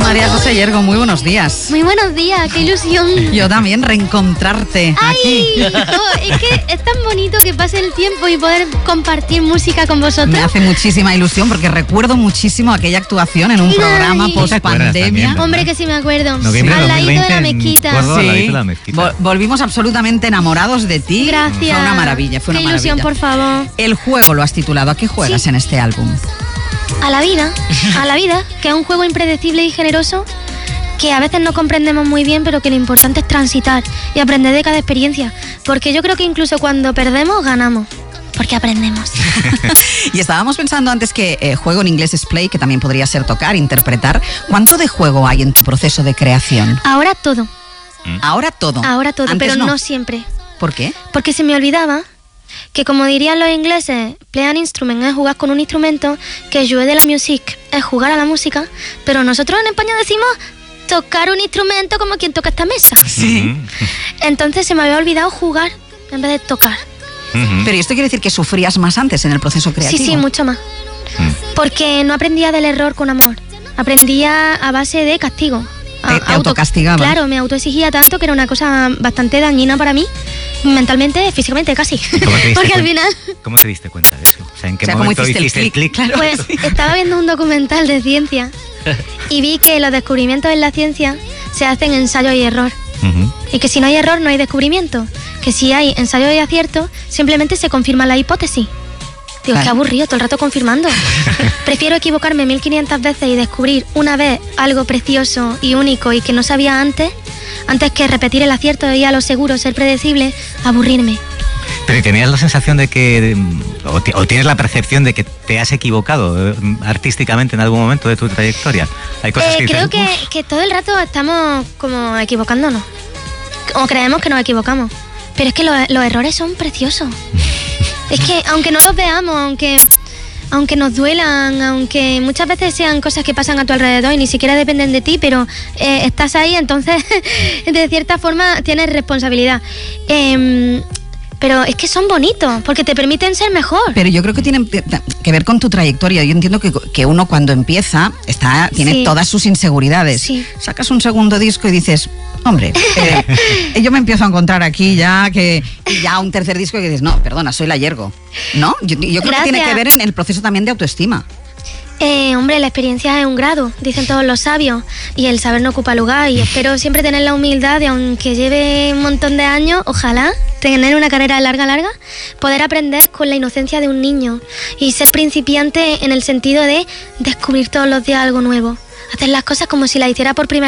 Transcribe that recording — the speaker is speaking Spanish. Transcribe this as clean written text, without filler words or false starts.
María José Yergo, muy buenos días. Muy buenos días, qué ilusión. Yo también, reencontrarte aquí. Es que es tan bonito que pase el tiempo y poder compartir música con vosotros. Me hace muchísima ilusión porque recuerdo muchísimo aquella actuación en un programa post-pandemia. Hombre, que sí me acuerdo. Noviembre al ladito de la mezquita. Sí. Volvimos absolutamente enamorados de ti. Gracias. Fue una maravilla, Qué ilusión, por favor. El juego lo has titulado. ¿A qué juegas en este álbum? A la vida, que es un juego impredecible y generoso que a veces no comprendemos muy bien, pero que lo importante es transitar y aprender de cada experiencia, porque yo creo que incluso cuando perdemos, ganamos, porque aprendemos. Y estábamos pensando antes que juego en inglés es play, que también podría ser tocar, interpretar. ¿Cuánto de juego hay en tu proceso de creación? Ahora todo. Ahora todo. Ahora todo, Antes pero no siempre. ¿Por qué? Porque se me olvidaba que, como dirían los ingleses, play an instrument es jugar con un instrumento, que jouer de la musique es jugar a la música, pero nosotros en España decimos tocar un instrumento como quien toca esta mesa. Sí. Entonces se me había olvidado jugar en vez de tocar. Pero esto quiere decir que sufrías más antes en el proceso creativo. Sí, mucho más. Porque no aprendía del error con amor. Aprendía a base de castigo. Te autocastigaba. Claro, me autoexigía tanto que era una cosa bastante dañina para mí, mentalmente, físicamente, casi. Porque al final... ¿Cómo te diste cuenta de eso? O sea, ¿en qué momento hiciste el clic? Claro, pues estaba viendo un documental de ciencia y vi que los descubrimientos en la ciencia se hacen ensayo y error. Y que si no hay error, no hay descubrimiento. Que si hay ensayo y acierto, simplemente se confirma la hipótesis. Digo, qué aburrido, todo el rato confirmando. Prefiero equivocarme 1500 veces y descubrir una vez algo precioso y único y que no sabía antes que repetir el acierto y a lo seguro ser predecible, aburrirme. Pero ¿tenías la sensación de que, o tienes la percepción de que te has equivocado artísticamente en algún momento de tu trayectoria? ¿Hay cosas que creo dices, que todo el rato estamos como equivocándonos, o creemos que nos equivocamos, pero es que los errores son preciosos. Es que aunque no los veamos, aunque nos duelan, aunque muchas veces sean cosas que pasan a tu alrededor y ni siquiera dependen de ti, pero estás ahí, entonces de cierta forma tienes responsabilidad. Pero es que son bonitos, porque te permiten ser mejor. Pero yo creo que tienen que ver con tu trayectoria. Yo entiendo que uno cuando empieza tiene todas sus inseguridades. Sí. Sacas un segundo disco y dices, hombre, yo me empiezo a encontrar aquí ya un tercer disco y dices, no, perdona, soy la Yergo. ¿No? Yo creo que tiene que ver en el proceso también de autoestima. Hombre, la experiencia es un grado, dicen todos los sabios, y el saber no ocupa lugar, y espero siempre tener la humildad de, aunque lleve un montón de años, ojalá tener una carrera larga, poder aprender con la inocencia de un niño y ser principiante en el sentido de descubrir todos los días algo nuevo, hacer las cosas como si las hiciera por primera vez.